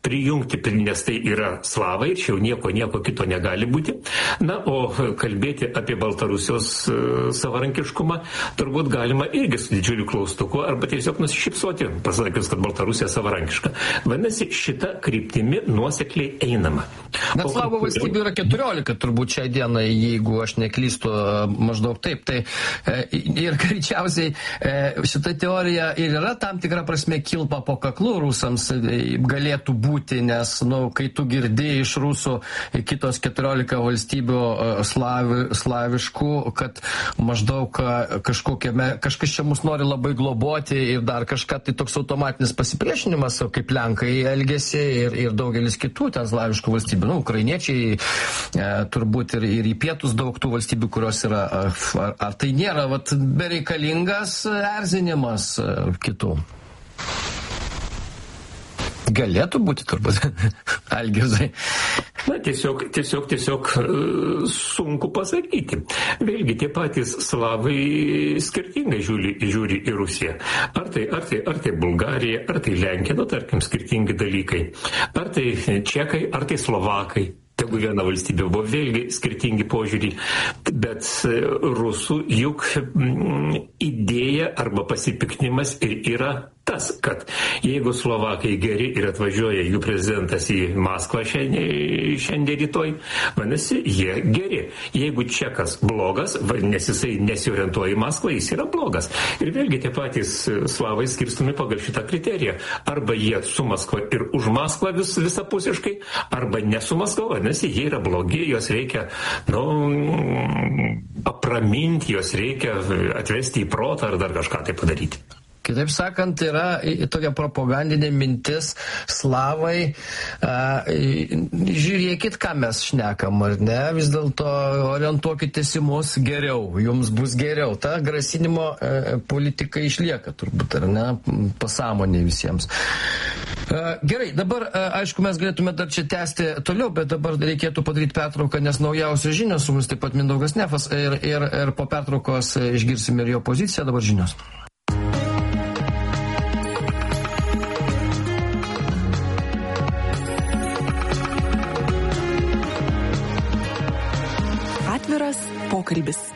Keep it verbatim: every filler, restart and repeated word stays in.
prijungti, nes tai yra slavai ir čia jau nieko, nieko kito negali būti. Na, o kalbėti apie Baltarusijos savarankiškumą turbūt galima irgi su didžiuliu klaustuku arba tiesiog nusišypsoti, pasakius, kad Baltarusija savarankiška. Vadinasi, šita kryptimi nuosekliai einama. Bet o, slavų valstybių yra keturiolika turbūt šią dieną, jeigu aš neklystu, maždaug taip. Tai ir greičiausiai šita teorija ir yra tam tikra prasme kilpa po kaklu rusams galėtų būti, nes, nu, kai tu girdi iš rusų kitos keturiolika valstybių slavi, slaviškų, kad maždaug kažkokiame, kažkas čia mus nori labai globoti ir dar kažką, tai toks automatinis pasipriešinimas, kaip Lenkai elgėsi ir, ir daugelis kitų ten slaviškų valstybių. Nu, ukrainiečiai e, turbūt ir, ir į pietus daug tų valstybių, kurios yra. Ar, ar tai nėra vat, bereikalingas erzinimas e, kitų? Galėtų būti turbūt, Algirdai. Na, tiesiog, tiesiog, tiesiog sunku pasakyti. Vėlgi, tie patys slavai skirtingai žiūri, žiūri į Rusiją. Ar tai, ar tai, ar tai Bulgarija, ar tai Lenkija, nu, tarkim, skirtingi dalykai. Ar tai čekai, ar tai slovakai. Tegu viena valstybė buvo vėlgi skirtingi požiūrį, bet rusų juk idėja arba pasipiknimas ir yra tas, kad jeigu slovakai geri ir atvažiuoja jų prezidentas į Maskvą šiandien, šiandien rytoj, vadinasi, jie geri. Jeigu čekas blogas, nes jisai nesiorientuoja į Maskvą, jis yra blogas. Ir vėlgi tie patys slavai skirstomi pagal šitą kriteriją. Arba jie su Maskva ir už Maskvą vis, visapusiškai, arba ne su Maskva, vadinasi, jie yra blogi, juos reikia, nu, apraminti, juos reikia atvesti į protą ar dar kažką tai padaryti. Kitaip sakant, yra tokia propagandinė mintis, slavai, a, žiūrėkit, ką mes šnekam, ar ne, vis dėlto orientuokitės į mus geriau, jums bus geriau. Ta grasinimo a, politika išlieka turbūt, ar ne, pasąmonė visiems. A, gerai, dabar, a, aišku, mes galėtume dar čia tęsti toliau, bet dabar reikėtų padaryti pertrauką, nes naujausios žinios, su mumis taip pat Mindaugas Nefas ir, ir, ir po pertraukos išgirsime ir jo poziciją, dabar žinios. Pokalbis.